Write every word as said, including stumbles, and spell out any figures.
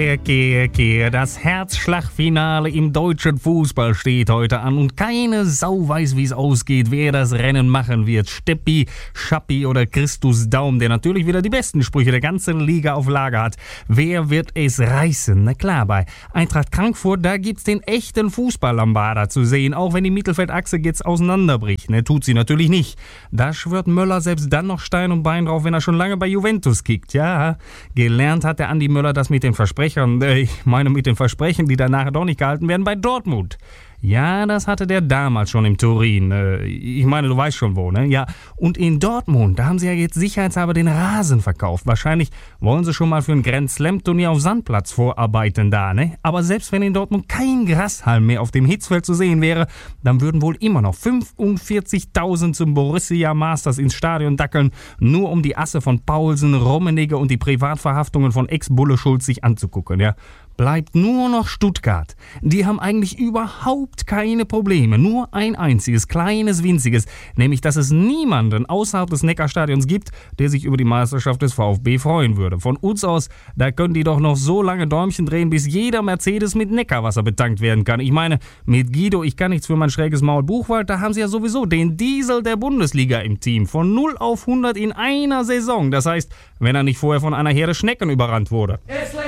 Kehr, Kehr, das Herzschlagfinale im deutschen Fußball steht heute an und keine Sau weiß, wie es ausgeht, wer das Rennen machen wird. Steppi, Schappi oder Christus Daum, der natürlich wieder die besten Sprüche der ganzen Liga auf Lager hat. Wer wird es reißen? Na klar, bei Eintracht Frankfurt, da gibt's den echten Fußball-Lambada zu sehen, auch wenn die Mittelfeldachse jetzt auseinanderbricht. Ne, tut sie natürlich nicht. Da schwört Möller selbst dann noch Stein und Bein drauf, wenn er schon lange bei Juventus kickt. Ja, gelernt hat der Andi Möller das mit den Versprechern. Ich meine mit den Versprechen, die danach doch nicht gehalten werden, bei Dortmund. Ja, das hatte der damals schon im Turin. Ich meine, du weißt schon wo, ne? Ja, und in Dortmund, da haben sie ja jetzt sicherheitshalber den Rasen verkauft. Wahrscheinlich wollen sie schon mal für ein Grand Slam-Turnier auf Sandplatz vorarbeiten da, ne? Aber selbst wenn in Dortmund kein Grashalm mehr auf dem Hitzfeld zu sehen wäre, dann würden wohl immer noch fünfundvierzigtausend zum Borussia Masters ins Stadion dackeln, nur um die Asse von Paulsen, Rummenigge und die Privatverhaftungen von Ex-Bulle Schulz sich anzugucken, ja? Bleibt nur noch Stuttgart. Die haben eigentlich überhaupt keine Probleme. Nur ein einziges, kleines, winziges. Nämlich, dass es niemanden außerhalb des Neckarstadions gibt, der sich über die Meisterschaft des VfB freuen würde. Von uns aus, da können die doch noch so lange Däumchen drehen, bis jeder Mercedes mit Neckarwasser betankt werden kann. Ich meine, mit Guido, ich kann nichts für mein schräges Maul Buchwald, da haben sie ja sowieso den Diesel der Bundesliga im Team. Von null auf hundert in einer Saison. Das heißt, wenn er nicht vorher von einer Herde Schnecken überrannt wurde.